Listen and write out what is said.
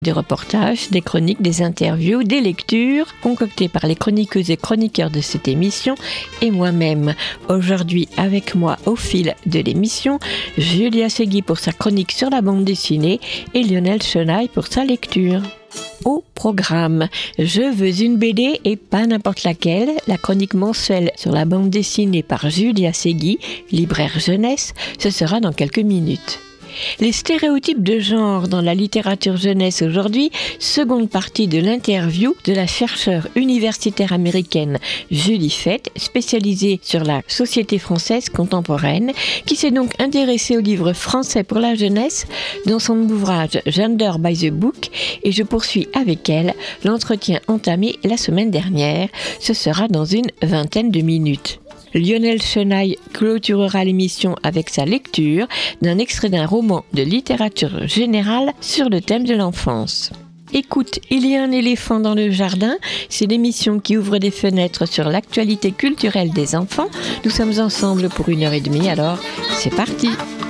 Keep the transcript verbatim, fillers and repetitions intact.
Des reportages, des chroniques, des interviews, des lectures concoctées par les chroniqueuses et chroniqueurs de cette émission et moi-même. Aujourd'hui, avec moi au fil de l'émission, Julia Segui pour sa chronique sur la bande dessinée et Lionel Chenaille pour sa lecture. Au programme, je veux une B D et pas n'importe laquelle, la chronique mensuelle sur la bande dessinée par Julia Segui, libraire jeunesse, ce sera dans quelques minutes. Les stéréotypes de genre dans la littérature jeunesse aujourd'hui, seconde partie de l'interview de la chercheure universitaire américaine Julie Fett, spécialisée sur la société française contemporaine, qui s'est donc intéressée au livre français pour la jeunesse dans son ouvrage Gender by the Book, et je poursuis avec elle l'entretien entamé la semaine dernière. Ce sera dans une vingtaine de minutes. Lionel Chenaille clôturera l'émission avec sa lecture d'un extrait d'un roman de littérature générale sur le thème de l'enfance. Écoute, il y a un éléphant dans le jardin, c'est l'émission qui ouvre des fenêtres sur l'actualité culturelle des enfants. Nous sommes ensemble pour une heure et demie, alors c'est parti!